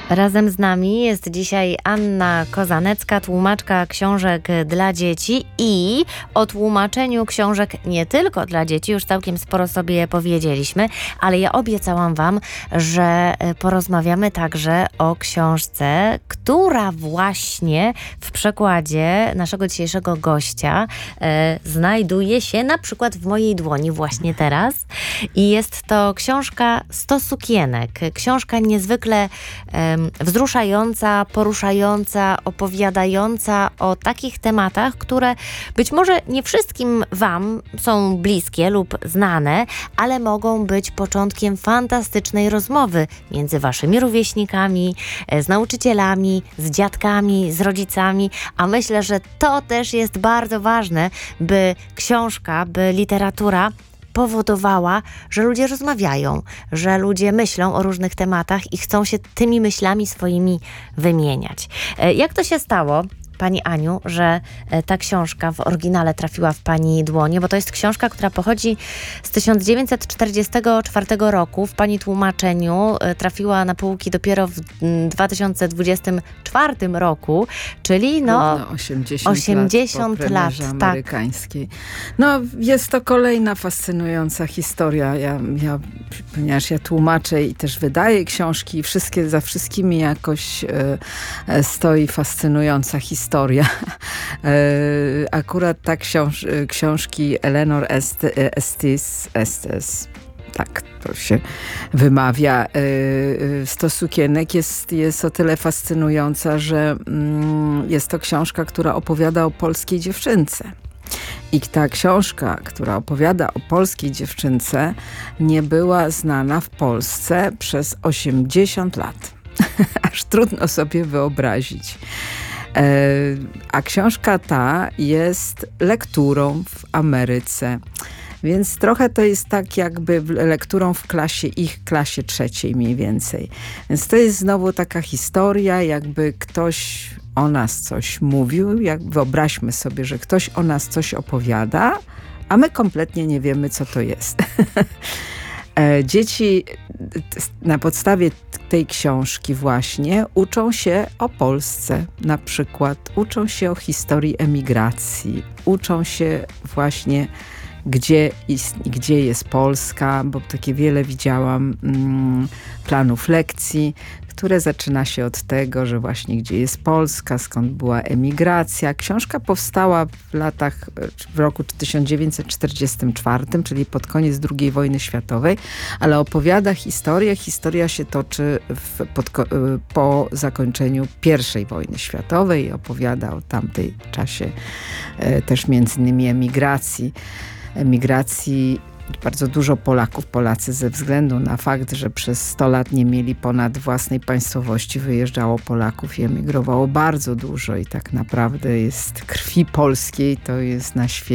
Razem z nami jest dzisiaj Anna Kozanecka, tłumaczka książek dla dzieci i o tłumaczeniu książek nie tylko dla dzieci, już całkiem sporo sobie powiedzieliśmy, ale ja obiecałam wam, że porozmawiamy także o książce, która właśnie w przekładzie naszego dzisiejszego gościa znajduje się na przykład w mojej dłoni właśnie teraz i jest to książka 100 sukienek. Książka niezwykle wzruszająca, poruszająca, opowiadająca o takich tematach, które być może nie wszystkim wam są bliskie lub znane, ale mogą być początkiem fantastycznej rozmowy między waszymi rówieśnikami, z nauczycielami, z dziadkami, z rodzicami, a myślę, że to też jest bardzo ważne, by książka, by literatura powodowała, że ludzie rozmawiają, że ludzie myślą o różnych tematach i chcą się tymi myślami swoimi wymieniać. Jak to się stało, Pani Aniu, że ta książka w oryginale trafiła w Pani dłonie? Bo to jest książka, która pochodzi z 1944 roku. W Pani tłumaczeniu trafiła na półki dopiero w 2024 roku, czyli no 80 lat amerykańskiej. Tak. No, jest to kolejna fascynująca historia. Ponieważ ja tłumaczę i też wydaję książki, za wszystkimi jakoś stoi fascynująca historia. Akurat ta książki Eleanor Estes, tak to się wymawia, 100 sukienek jest o tyle fascynująca, że jest to książka, która opowiada o polskiej dziewczynce. I ta książka, która opowiada o polskiej dziewczynce, nie była znana w Polsce przez 80 lat. Aż trudno sobie wyobrazić. A książka ta jest lekturą w Ameryce. Więc trochę to jest tak jakby lekturą w ich klasie trzeciej mniej więcej. Więc to jest znowu taka historia, jakby ktoś o nas coś mówił. Wyobraźmy sobie, że ktoś o nas coś opowiada, a my kompletnie nie wiemy, co to jest. Dzieci na podstawie tej książki właśnie uczą się o Polsce na przykład. Uczą się o historii emigracji. Uczą się właśnie gdzie jest Polska, bo takie wiele widziałam planów lekcji, które zaczyna się od tego, że właśnie gdzie jest Polska, skąd była emigracja. Książka powstała w roku 1944, czyli pod koniec II wojny światowej, ale opowiada historię. Historia się toczy po zakończeniu I wojny światowej. Opowiada o tamtej czasie też między innymi emigracji bardzo dużo Polacy ze względu na fakt, że przez 100 lat nie mieli ponad własnej państwowości, wyjeżdżało Polaków i emigrowało bardzo dużo i tak naprawdę jest krwi polskiej, to jest na świecie